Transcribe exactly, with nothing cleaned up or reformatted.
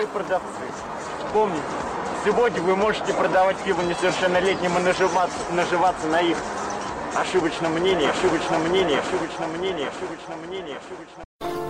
дорогие продавцы, помните, сегодня вы можете продавать пиво несовершеннолетним и наживаться, наживаться на их ошибочном мнении, ошибочном мнении, ошибочном мнении, ошибочном мнении, ошибочном